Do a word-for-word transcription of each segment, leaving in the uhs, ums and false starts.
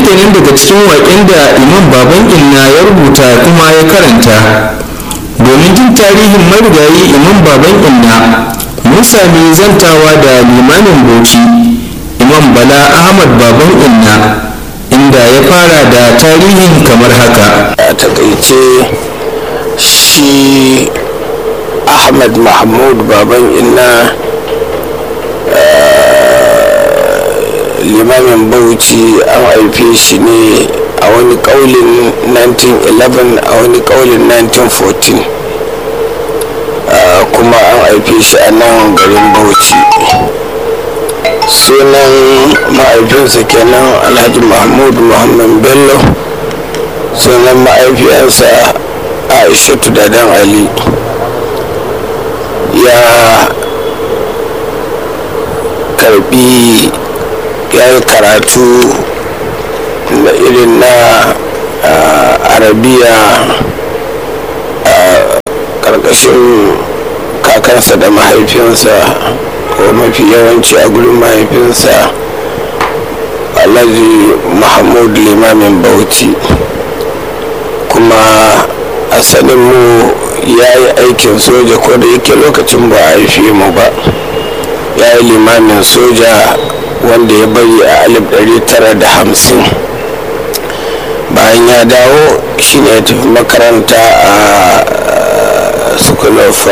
kenan daga cikin waƙen da imam baban inna ya rubuta kuma ya karanta. Domin jin tarihin marigayi imam baban inna mun sami zantawa da limamin bauchi imam bala ahmad baban inna, inda ya fara da tarihin kamar haka. A takaice shi ahmad mahmud baban inna limamin bauchi an haife shi ne a wani kaulin nineteen eleven, a wani kaulin nineteen fourteen, kuma an haife shi a nan garin bauchi. Sunan mahaifinsa kenan alhaji mahmud muhammad bello, sunan mahaifiyarsa aishatu dadan ali. Ya karbi ya yi karatu da irin na arabiya a ƙarƙashin kakansa da mahaifinsa, ko mafi yawanci a gurin mahaifinsa alhaji mahmud limamin bauchi. Kuma asalin mu ya yi aikin soja, ko da yake lokacin ba a haife mu ba. Ya yi limamin soja wanda ya bari a alif ɗari tara da hamsin. Bayan ya dawo shi ne ya tafi makaranta a school of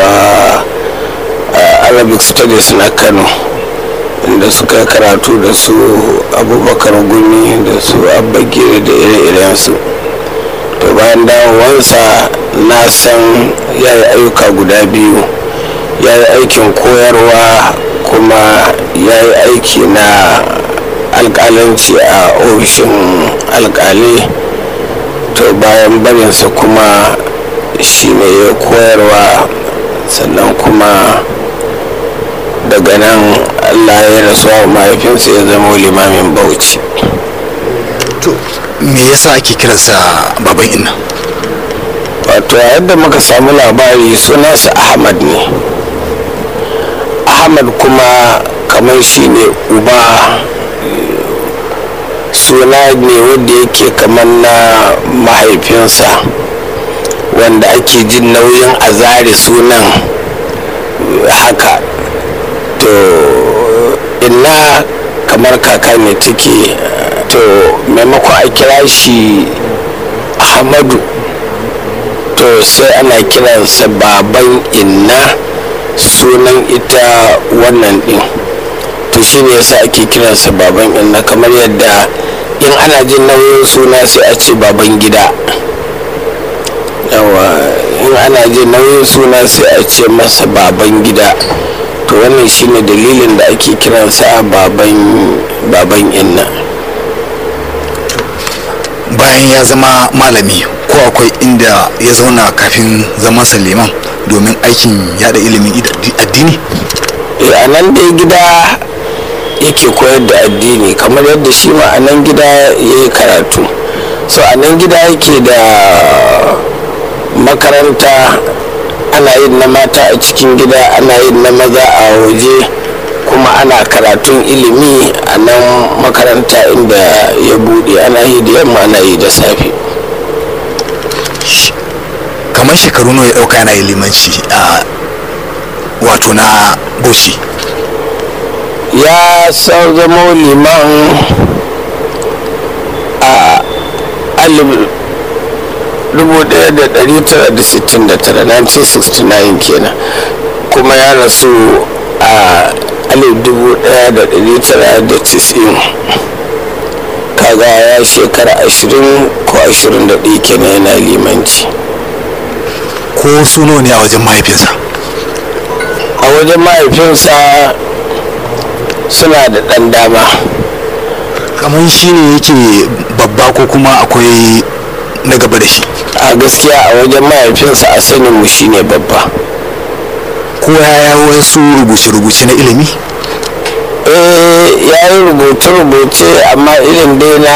arabic studies na kano, inda suka karatu da su abubakar gumi da su abbagire da ire-irensu. To bayan dawowansa na san ya yi ayyuka guda biyu. Ya yi aikin koyarwa kuma ya yi aiki na alƙalanci a ofishin alƙali. To bayan barinsa kuma shi ne ya koyarwa, sannan kuma daga nan allah ya rasuwa mahaifinsa ya zama limamin bauchi. To me yasa ake kiransa baban inna? Wato yadda muka samu labari sunansa ahmad ne. ahmad kuma kamar shi ne uba, suna ne wanda yake kamar na mahaifinsa, wanda ake jin nauyin a zare sunan haka. To inna kamar kaka ne take, to maimakon a kira shi ahmadu to sai ana kiransa baban inna, sunan ita wannan din. To shi ne yasa ake kiransa baban inna, kamar yadda in ana jin nauyin suna sai a ce baban gida. Yawa, in ana jin nauyin suna sai a ce masa baban gida. To wannan shi ne dalilin da ake kiransa baban baban inna. Bayan ya zama malami, ko akwai inda ya zauna kafin zamansa liman domin aikin yada ilimin addini? A nan dai gida yake koyar da addini, kamar yadda shi ma a nan gida ya yi karatu. So a nan gida yake da makaranta, ana yin na mata a cikin gida, ana yin na maza a waje, kuma ana karatun ilimi a nan makaranta inda ya bude. Ana yi da yamma, ana yi da safe. Kamar shekaru nawa ya dauka yana yi limanci a wato na bauchi? Ya san zama liman a alif dubu ɗaya da ɗari tara da sittin da tara, nineteen sixty-nine kenan, kuma ya rasu a alif dubu ɗaya da ɗari tara da tis'in. Kaga ya shekara ashirin ko ashirin da ɗaya kenan yana limanci. Ko suno ne a wajen mahaifinsa? A wajen mahaifinsa suna da ɗan dama. Kamar shi ne yake babba ko kuma akwai na gaba da shi? A gaskiya a wajen mahaifinsa a sanin mu shi ne babba. Ko ya yi wasu rubuce-rubuce na ilimi? Eh, ya yi rubuce-rubuce, amma irin dai na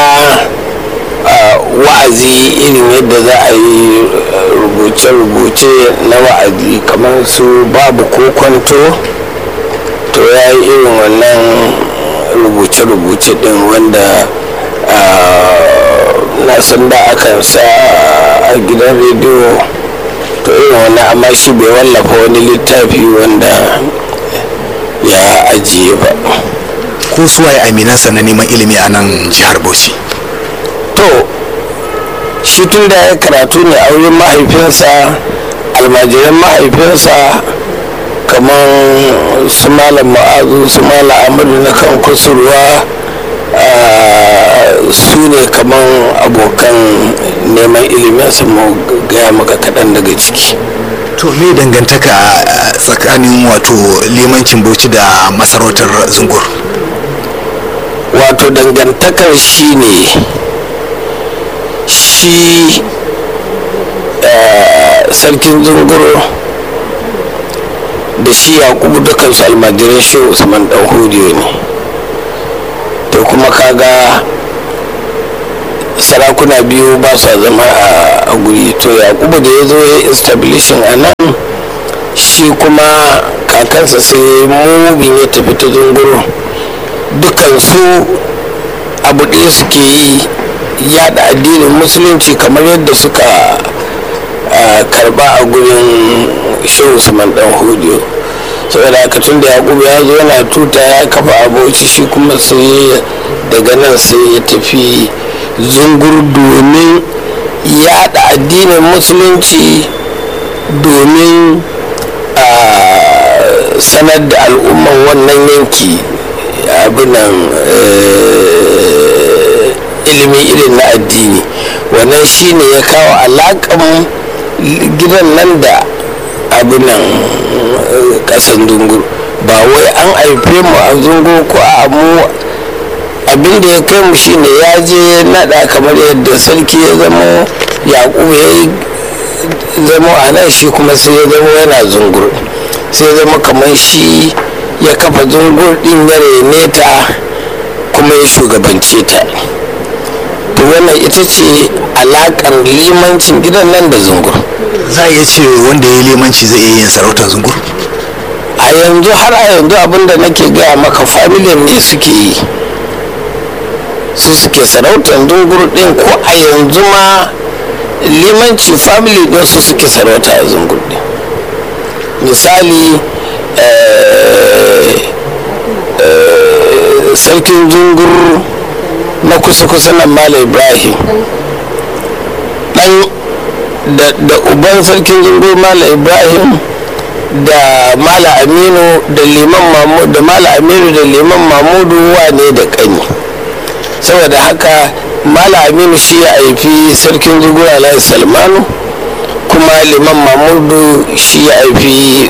wa'azi, irin yadda za a yi rubuce-rubuce na wa'azi kamar su babu ko kwanto. To ya yi irin wannan rubuce-rubuce din wanda na san da akan sa a gidan rediyo to irin wani, amma shi bai wallafa wani littafi wanda ya ajiye ba. ko suwaye aminansa na neman ilimi a nan jihar Bauchi? To shi tun da ya karatu ne a wurin mahaifinsa, almajiran mahaifinsa kamar su malam ma'azu, su malam amadu na kan kusurwa, su ne kamar abokan neman iliminsa, mu gaya maka kaɗan daga ciki. To me dangantaka tsakanin wato limancin Bauchi da masarautar Zungur? Wato dangantakar shi ne shi sarkin Zungur da shi Yakubu dukansu almajiran Shehu Usman dan Hodiyo ne. To kuma kaga sarakuna biyu ba su zama a guri, to Yakubu da ya zo ya establishing a nan, shi kuma kakansa sai mubin ya tafi ta Zunguru, dukansu abu ɗaya suke yi, yada addinin musulunci kamar yadda suka karba a gurin Shehu Usman dan Hodiyo. saboda haka tun da Yakubu ya zo yana tuta ya kafa aboci, shi kuma sai daga nan sai ya tafi Zungur domin yada addinin musulunci, domin sanar da al'umman wannan yanki abinan ilimi irin na addini. Wannan shine ya kawo alaƙan gidan nan da abinan ƙasan Zungur. Ba wai an haife mu a Zungur ko a mu, abin da ya kai mu shine ya je nada kamar yadda sarki ya zama Yakubu ya zama a nan, shi kuma sai ya zama yana Zungur, sai ya zama kamar shi ya kafa Zungur din ya rene ta kuma ya shugabance ta. To wannan ita ce alakar limancin gidan nan da Zungur. Za a iya ce wanda ya yi limanci zai iya yin sarautar Zungur? A yanzu, har a yanzu abinda nake gaya maka, familin ne suke yi, su suke sarautar Zungur din, ko a yanzu ma limanci family din su suke sarauta a Zungur din. Misali sarkin Zungur na kusa-kusa nan Malam Ibrahim, dan da uban sarkin Zungur Malam Ibrahim da Malam Aminu da liman Mamudu, da Malam Aminu da liman Mamudu wane da kani. Saboda haka Malam Aminu shi ya haifi sarkin Zungur Alhaji Salmanu, kuma liman Mamudu shi ya haifi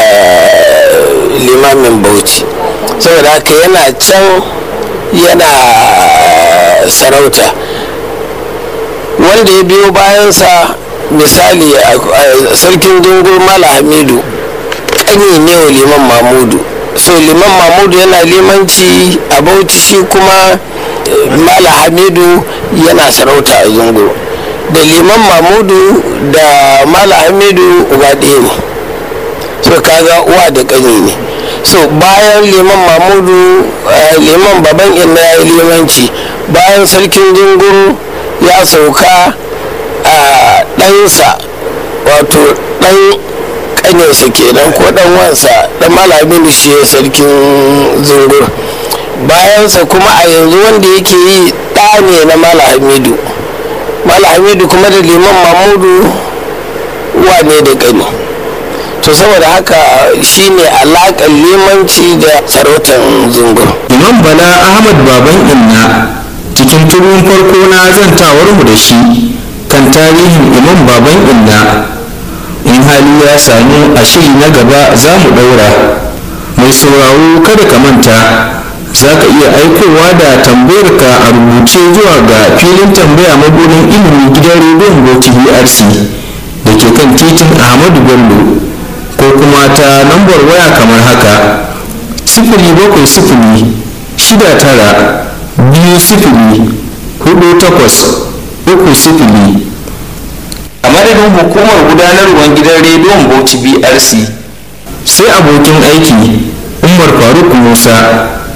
limamin Bauchi. Saboda haka yana can yana sarauta. Wanda ya biyo bayansa, misali sarkin Zungur Malam Hamidu kani ne wa liman Mamudu, so liman Mamudu yana limanci a Bauchi, shi kuma Malam Hamidu yana sarauta a Zungur. Da liman Mamudu da Malam Hamidu uba ɗaya ne, so kaga uwa da ƙani ne. So bayan liman Mamudu, liman baban inna ya yi limanci, bayan sarkin Zungur ya sauka, a ɗansa wato ɗan ƙaninsa kenan ko ɗan wansa, ɗan Malam Hamidu shi ya sarkin Zungur. Bayansa kuma a yanzu wanda yake yi ɗa ne na Malam Hamidu. Malam Hamidu kuma da liman Mamudu wane da ƙani. To saboda haka shine alaƙar limanci da sarautar Zungur. Imam Bala Ahmad baban inna cikin turun farko na zantawar mu da shi kan tarihin Imam baban inna, in hali ya samu a shiri na gaba za mu ɗaura. Mai sauraro kada ka manta, za ka iya aikowa da tambayarka a rubuce zuwa ga filin tambaya mabuɗin ilimin gidan rediyon Bauchi B R C da ke kan titin Ahmadu Bello, ko kuma ta lambar waya kamar haka: sifili bakwai sifili shida tara biyu sifili hudu takwas uku sifili. A madadin hukumar gudanarwar gidan rediyon Bauchi B R C sai abokin aiki Umar Faruk Musa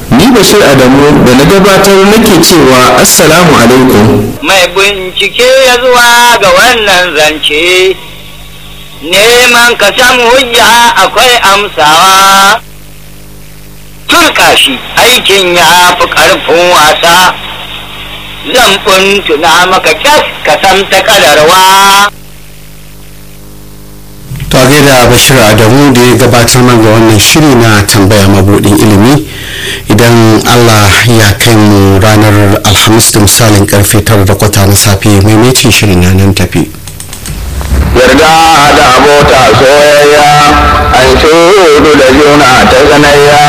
ni bashir adamu da na gabatar nake cewa assalamu alaikum. Mai bincike ya zuwa ga wannan zance neman ka samu hujja akwai amsawa, turka shi aikin ya fi ƙarfin wasa, zan tuna maka kyas ka san ta kadarwa. To a gaida Bashir Adamu da ya gabatar man ga wannan shiri na tambaya mabudin ilimi. Idan Allah ya kai mu ranar Alhamis da misalin karfe tara da kwata na safe maimaitin shirin na nan tafi. Yarda da abota soyayya an shudu da juna ta sanayya,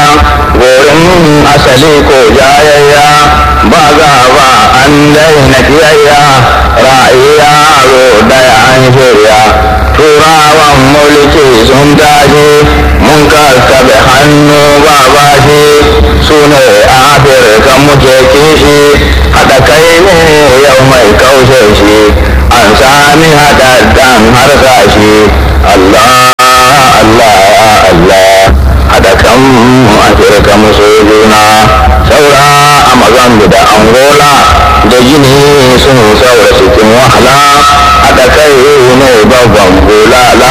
gorin asali ko jayayya ba za ba an daina kiyayya, ra'ayi yaro daya an shirya. Turawan mulki sun tashi mun kaskabe hannu ba bashi, su ne Afirka muke kishi, haɗa kai ne yau mai kaushe shi, an sami haɗaɗɗen harsashi. Allah Allah Allah haɗa kan Afirka musu juna, saura a Mozambique da Angola da Gini sun saura cikin wahala, haɗa kai ne babban bulala,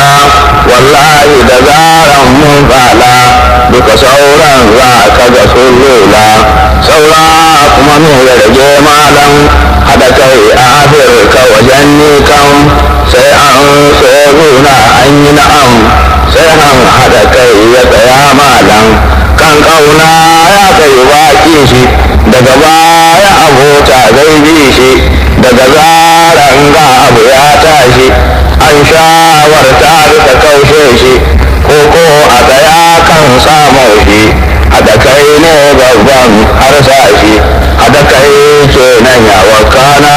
wallahi da zaran mun fala duka sauran za ka ga sun lula. Saura kuma me ya rage malam, haɗa kai a Afirka wajen nikan, sai an so juna an yi na'am, sai an haɗa kai ya tsaya malam. Kan ƙauna ya kai baki shi, daga baya abota zai bi shi, daga zaran ga abu ya tashi an shawarta da kaushe shi, ko ko a tsaya kan samun shi. Haɗa kai ne babban harsashi, haɗa kai ke nan ya wakana,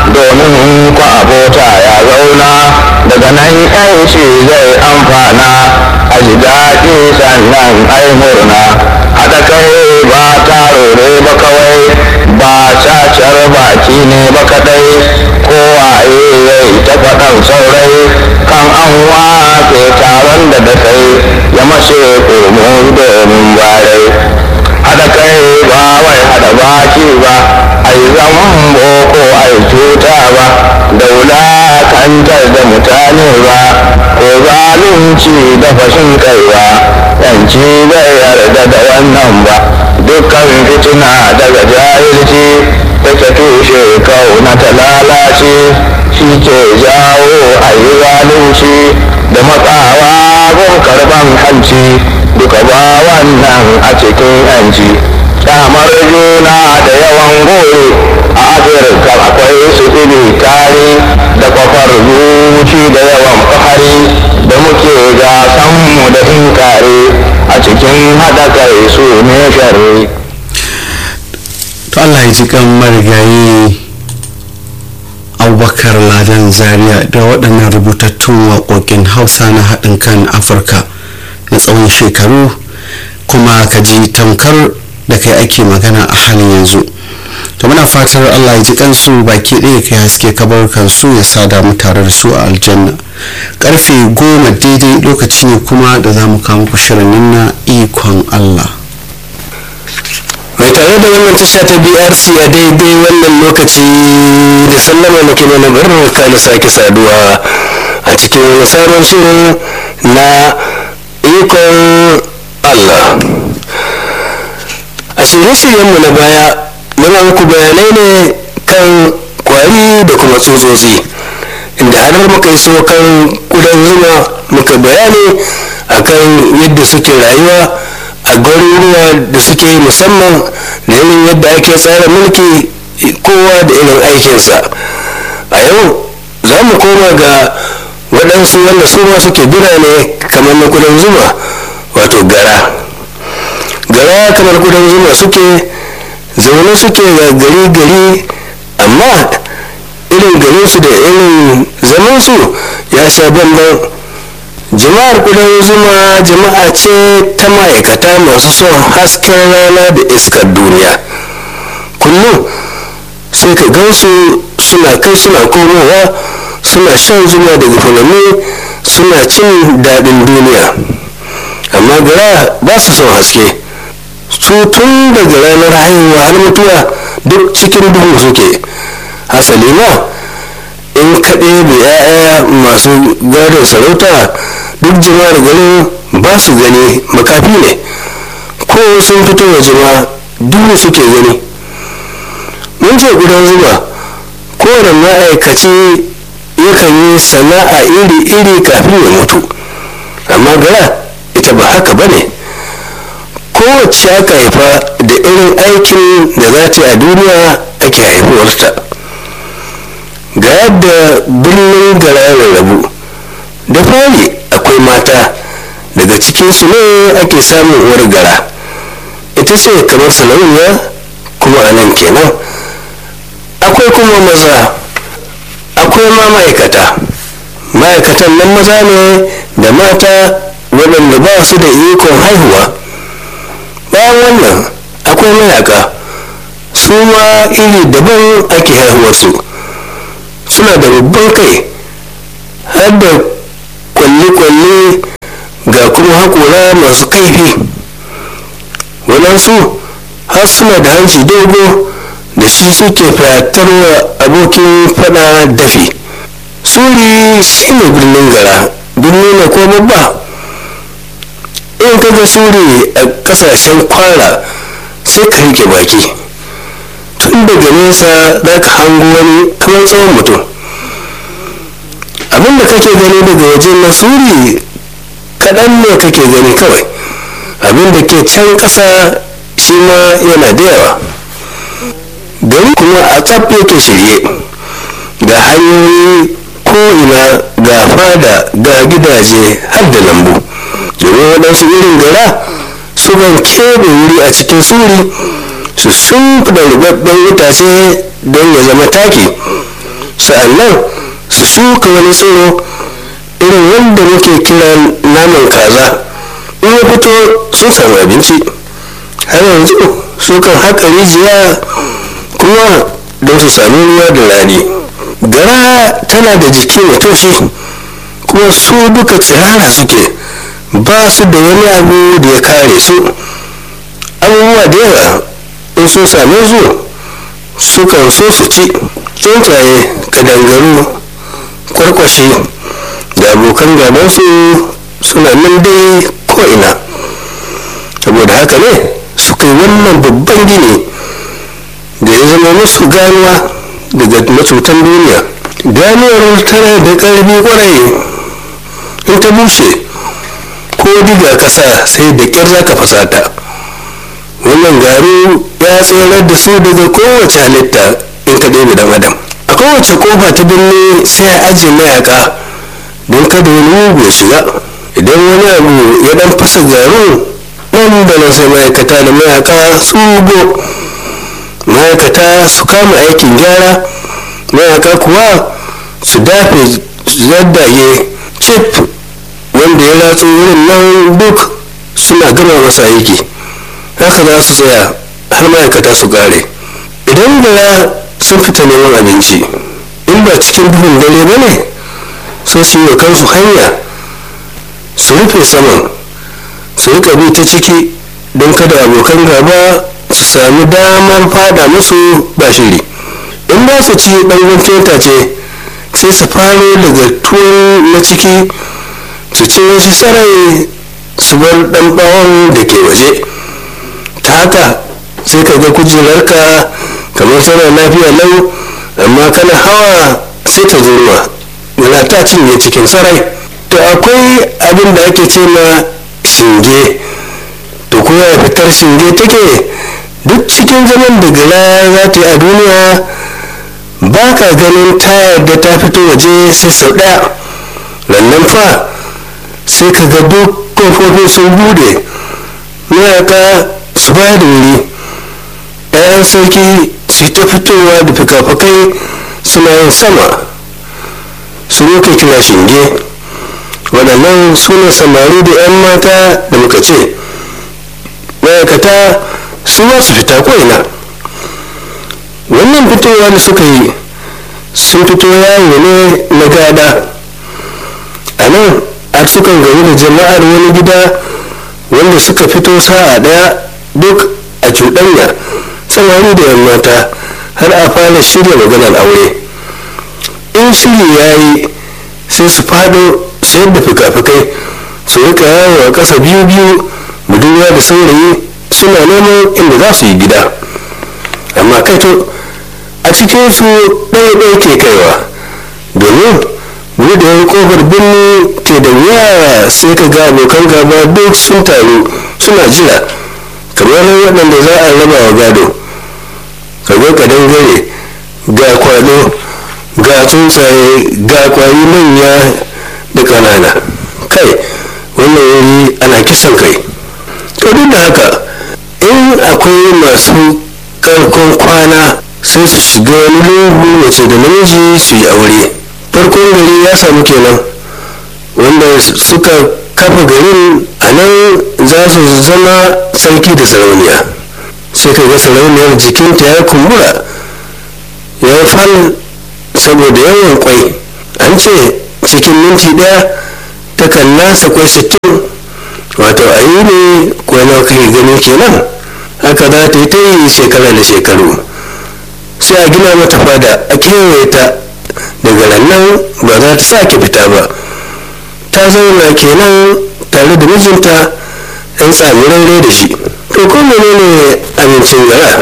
domin ku abota ya zauna, daga nan yanci zai amfana, a ji daɗi sannan ai murna. Haɗa kai ba taro ne ba kawai, ba cacar baki ne ba kaɗai, kowaye yayi ta faɗan saurai, kan an wafe taron da da kai ya mace komo domin barai. Haɗa kai ba wai haɗa baki ba, ai zaman boko ai cuta ba, da wulakantar da mutane ba, ko zalunci da fashin kai ba, yanci bai yarda da wannan ba. Dukkan fitina daga jahilci take tushe kauna ta lalace, shi ke jawo a yi zalunci da matsawa gun karban hanci, duka ba wannan a cikin yanci. Kyamar juna da yawan gore a Afirka akwai su iri tare, da kwafar zuci da yawan fahari, da muke gasanmu da inkare, a cikin haɗa kai su ne shari. To Allah ya ji kan marigayi Abubakar Ladan Zaria da waɗannan rubutattun waƙoƙin Hausa na haɗin kan Afirka na tsawon shekaru, kuma ka ji tamkar da kai ake magana a halin yanzu. To muna fatar Allah ya ji kansu baki ɗaya kai haske kabar kansu ya sada mu tare da su a aljanna. Karfe goma daidai lokaci ne kuma da za mu kawo muku shirin na ikon Allah. Mai tare da wannan tasha ta B R C a daidai wannan lokaci da sallama nake mana barka da sake saduwa a cikin wani sabon shirin na ikon Allah. A shirye-shiryenmu na baya muna muku bayanai ne kan kwari da kuma tsutsotsi, inda har muka iso kan kudan zuma muka bayani akan yadda suke rayuwa a garuruwa da suke musamman da irin yadda ake tsara mulki, kowa da irin aikinsa. A yau za mu koma ga waɗansu wanda su ma suke birane kamar na kudan zuma, wato gara. Gara kamar kudan zuma suke zaune suke ga gari-gari, amma irin garinsu da irin zamansu ya sha bambam. Jama'ar kudan zuma jama'a ce ta ma'aikata masu son hasken rana da iskar duniya. Kullum sai ka gansu suna kai suna komowa, suna shan zuma daga fulani, suna cin daɗin duniya. Amma gara ba su son haske, su tun daga ranar haihuwa har mutuwa duk cikin duhu suke. Hasali ma in kaɗe da 'ya'ya masu gadon sarauta duk jama'ar garin ba su gani, makafi ne, ko sun fito waje ma duhu suke gani. mun ce gudan zuba kowane ma'aikaci yakan yi sana'a iri-iri kafin ya mutu, amma gara ita ba haka ba ne. Kowace aka haifa da irin aikin da za ta yi a duniya ake haifuwarta. Ga yadda birnin gara ya rabu, da fari akwai mata, daga cikinsu ne ake samun uwar gara, ita ce kamar sarauniya, kuma a nan kenan akwai kuma maza, akwai ma ma'aikata. Ma'aikatan nan maza ne da mata waɗanda ba su da ikon haihuwa. Bayan wannan akwai mayaka, su ma iri daban ake haihuwarsu, suna da babban kai har da kwalle-kwalle ga kuma haƙora masu kaifi. waɗansu har suna da hanci dogo da shi suke fatarwa abokin fada dafi. Suri shi ne birnin gara, birni ne ko babba. In ka ga suri a kasashen kwara sai ka rike baki, tun daga nesa za ka hango wani kamar tsawon mutum. Abinda kake gani daga wajen na suri kaɗan ne kake gani kawai, abinda ke can ƙasa shi ma yana da yawa. Gari kuma a tsaf yake shirye, ga hanyoyi ko'ina, ga fada, ga gidaje har da lambu. Domin waɗansu irin gara sukan keɓe wuri a cikin suri su shimfiɗa rubabben itace don ya zama taki, sa'annan su shuka wani tsiro irin wanda muke kira naman kaza. In ya fito sun samu abinci. Har yanzu sukan haƙa rijiya kuma don su sami ruwa da rani. Gara tana da jiki mai taushi, kuma su duka tsirara suke, ba su da wani abu da ya kare su. Abubuwa da yawa in sun same su sukan so su ci. Tsuntsaye, kadangaru, kwarkwashi da abokan gabansu suna nan dai ko'ina. Saboda haka ne suka yi wannan babban gini da ya zama musu ganuwa daga macutan duniya. Ganuwar tana da ƙarfi kwarai, in ta bushe ko diga kasa sai da ƙyar za ka fasata. Wannan garu ya tserar da su daga kowace halitta in ka ɗaya dan adam. A kowace kofa ta birni sai a ajiye mayaka don kada wani mugu ya shiga. Idan wani abu ya dan fasa garu, nan da nan sai ma'aikata da mayaka su go. Ma'aikata su kama aikin gyara, mayaka kuwa su dafe zaddage cif wanda ya ratso wurin nan duk suna gama masa aiki. Haka za su tsaya har ma'aikata su kare. Idan gara sun fita neman abinci, in ba cikin duhun dare ba ne, sai su yi wa kansu hanya, su rufe saman, su rika bi ta ciki don kada abokan gaba su sami damar fada musu ba shiri. In ba su ci ɗan guntun itace sai su faro daga tuwon na ciki su ci shi sarai, su bar ɗan ɓawon da ke waje. Ta haka sai ka ga kujerarka kamar tana lafiya lau, amma kana hawa sai ta zurma, yana ta cinye cikin sarai. To akwai abin da ake ce ma shinge. To kuma ya fitar shinge take duk cikin zaman da gara za ta yi a duniya, ba ka ganin ta yadda ta fito waje sai sau ɗaya. Lannan fa sai ka ga duk kofofin sun bude, mayaka su ba da wuri, 'ya'yan sarki su ta fitowa da fikafikai suna yin sama, su muka kira shinge. Waɗannan su ne samari da 'yan mata da muka ce. Ma'aikata su ma su fita ko'ina. Wannan fitowa da suka yi sun fito yawo ne na gada. A nan har sukan gani da jama'ar wani gida wanda suka fito sa'a ɗaya duk a cuɗanya samari da yan mata har a fara shirya maganar aure. In shiri ya yi sai su faɗo sayar da fika-fikai su rika yawo a ƙasa biyu biyu budurwa da saurayi suna neman inda za su yi gida. Amma kaito a cikinsu ɗaya ɗaya ke kaiwa, domin buɗewar ƙofar birni ke da wuya sai ka ga abokan gaba duk sun taru suna jira kamar waɗanda za a raba wa gado. Ka ga kadangare ga kwado ga tsuntsaye ga kwari manya da ƙanana. Kai wannan wuri ana kisan kai. To duk da haka in akwai masu karkon kwana sai su shiga wani lungu mace da namiji su yi aure. Farkon gari ya samu kenan, wanda suka kafa garin a nan za su zama sarki da sarauniya. Sai ka ga sarauniyar jikinta ya kumbura ya fal saboda yawan kwai. An ce cikin minti daya ta kan nasa kwai sittin, wato a yi ne kwanar kai gani kenan. Haka za ta yi ta yi shekara da shekaru, sai a gina mata fada a kewaye ta. Daga nan ba za ta sake fita ba. Ta zauna kenan tare da mijinta ɗan tsamirarre da shi. To ko menene abincin gara?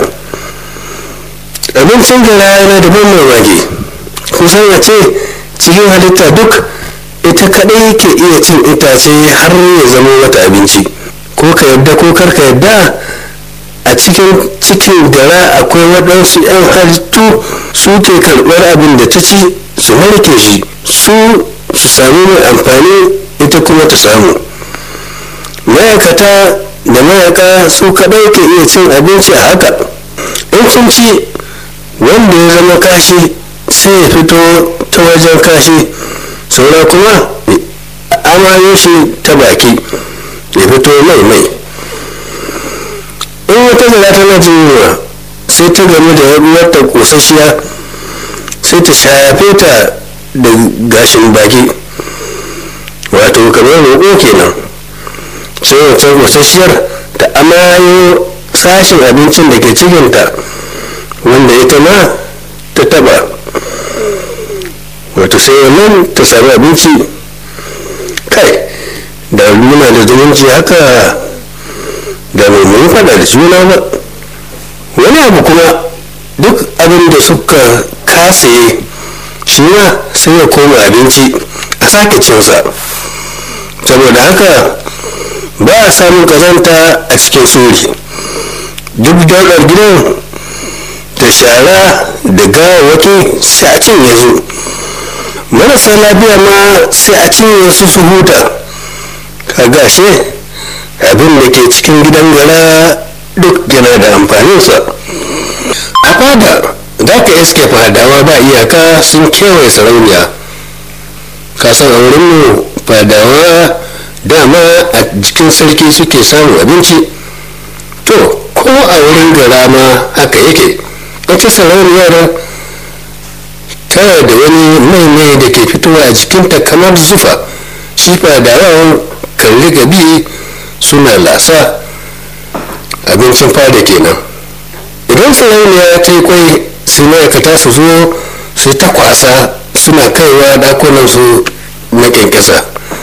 Abincin gara yana da ban mamaki. Kusan a ce cikin halitta duk ita kaɗai ke iya cin itace har ya zama mata abinci. Ko ka yadda ko kar ka yadda, a cikin cikin gara akwai waɗansu 'yan halittu su ke karɓar abin da ta ci su narke shi su su sami mai amfani, ita kuma ta samu. Ma'aikata da mayaka su kaɗai ke iya cin abinci a haka. In sun ci wanda ya zama kashi sai ya fito ta wajen kashi, saura kuma amayo shi ta baki ya fito mai mai. In wata zara tana jin yunwa sai ta gamu da ruwarta kosasshiya sai ta shafe ta da gashin baki, wato kamar roƙo kenan. sai wata kosasshiyar ta amayo sashin abincin da ke cikinta wanda ita ma ta taba, wato sai wannan ta sami abinci. Kai da muna da zumunci haka da mai mun fada da juna ba. Wani abu kuma duk abin da suka kasaye shi ma sai ya koma abinci a sake cinsa. Saboda haka ba a samun kazanta a cikin suri. Duk daular gidan da shara da gawawwaki sai a cinye su. Marasa lafiya ma sai a cinye su su huta. Ka gashe abin da ke cikin gidan gara duk yana da amfaninsa. A fada za ka iske fadawa ba iyaka sun kewaye sarauniya. Kasan a wurinmu fadawa dama a jikin sarki suke samun abinci. To ko a wurin gara ma haka yake. Ita sarauniyar tana da wani mai da ke fitowa a jikinta kamar zufa. Shi fadawan kan riga bi suna lasa. Abincin fada kenan. Idan sarauniya ta yi kwai sai ma'aikata su zo su ta kwasa suna kaiwa dakunan su na kyankyasa.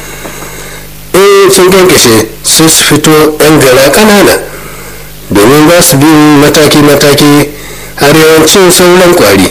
In sun kyankyashe sai su fito yan gara kanana domin za su bi mataki-mataki har yawancin sauran kwari.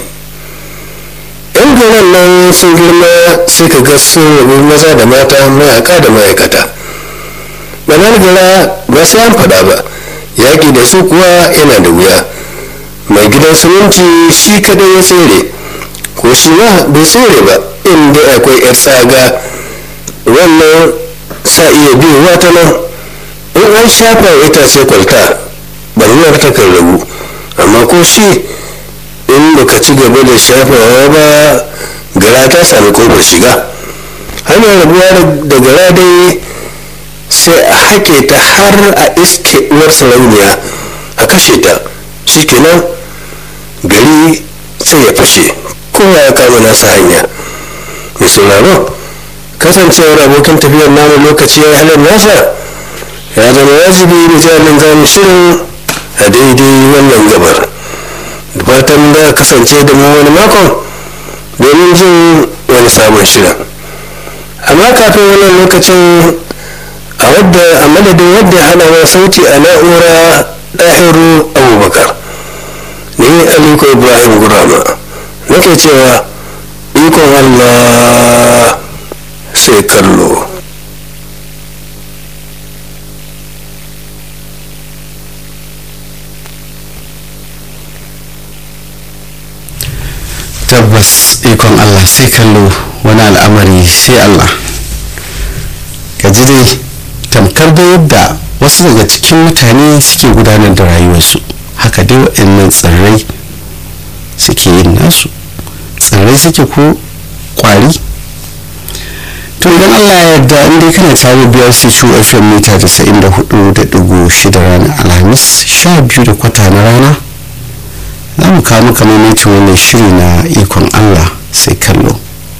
Yan garan nan sun girma sai ka ga sun rabu maza da mata, mayaka da ma'aikata. Banar gara ba sai an fada ba, yaƙi da su kuwa yana da wuya. Mai gidan suminti shi kadai ya tsere, ko shi ma bai tsere ba inda akwai 'yar tsaga wannan sa iya biyowa ta nan. In an shafa itace kwalta barnar ta kan ragu, amma ko shi in baka ci gaba da shafawa ba gara ta sami kofar shiga. Hanyar rabuwa da gara dai sai a hake ta har a iske uwar sarauniya a kashe ta, shi kenan gari sai ya fashe, kowa ya kama nasa hanya. Mai sauraro, kasancewar abokin tafiyar namu lokaci ya yi halar nasa, ya zama wajibi da jami'in zamu shirin a daidai wannan gabar. Da fatan da kasance da mu wani makon domin jin wani sabon shirin. Amma kafin wannan lokacin a wadda a madadin wadda ya hana wa sauti a na'ura ɗahiru abubakar, ni aliko ibrahim gurama nake cewa ikon allah sai kallo. tabbas ikon allah sai kallo, wani al'amari sai allah. Gaji dai tamkar da yadda wasu daga cikin mutane suke gudanar da rayuwarsu, haka dai waɗannan tsirrai suke yin nasu. Tsirrai suke ko kwari. To idan allah ya yarda, inda kana tare biyar su cu fm mita tasa'in da hudu da digo shida ranar alhamis sha biyu da kwata na rana, za mu kawo maka mamacin wannan shiri na ikon allah sai kallo.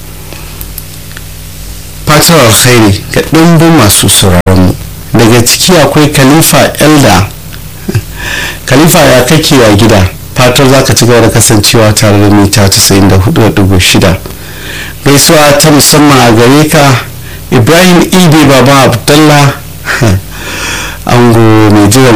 Fatar alkhairi ga ɗumbin masu sauraronmu. Daga ciki akwai khalifa elda. Khalifa, ya kake a gida? Fatar za ka ci gaba da kasancewa tare da mita tasa'in da hudu da digo shida. Gaisuwa ta musamman a gare ka Ibrahim Ibe Baba Abdullah, ango mai jiran